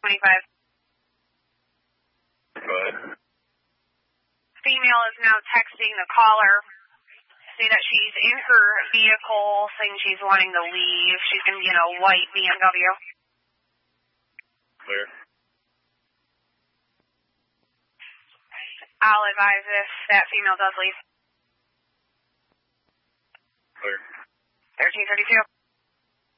Good. Female is now texting the caller, saying that she's in her vehicle, saying she's wanting to leave. She's going to be in a white BMW. Clear. I'll advise if that female does leave. Clear. 1332.